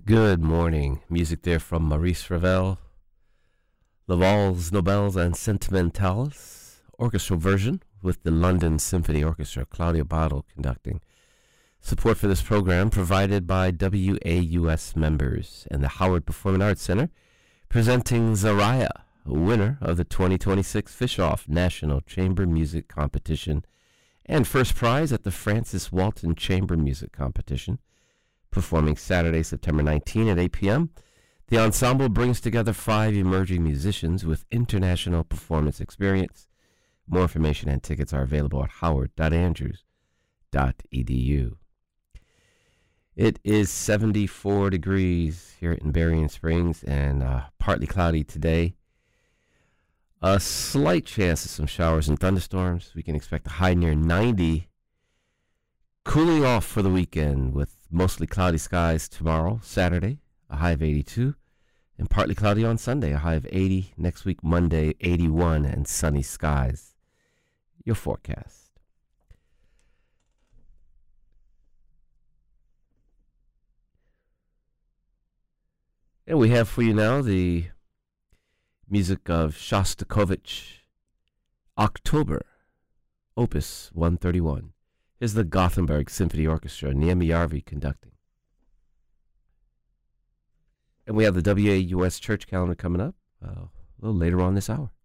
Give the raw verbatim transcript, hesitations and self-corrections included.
Good morning. Music there from Maurice Ravel, Laval's Nobels and Sentimentales, orchestral version with the London Symphony Orchestra, Claudio Bardo conducting. Support for this program provided by W A U S members and the Howard Performing Arts Center, presenting Zaraya, winner of the twenty twenty-six Fischoff National Chamber Music Competition and first prize at the Francis Walton Chamber Music Competition. Performing Saturday, September nineteenth at eight p.m., the ensemble brings together five emerging musicians with international performance experience. More information and tickets are available at howard dot andrews dot e d u. It is seventy-four degrees here in Berrien Springs and uh, partly cloudy today. A slight chance of some showers and thunderstorms. We can expect a high near ninety. Cooling off for the weekend with mostly cloudy skies tomorrow, Saturday, a high of eighty-two, and partly cloudy on Sunday, a high of eighty. Next week, Monday, eighty-one, and sunny skies. Your forecast. And we have for you now the music of Shostakovich, October, Opus one thirty-one. Here's the Gothenburg Symphony Orchestra, Niemi Järvi conducting. And we have the W A U S church calendar coming up uh, a little later on this hour.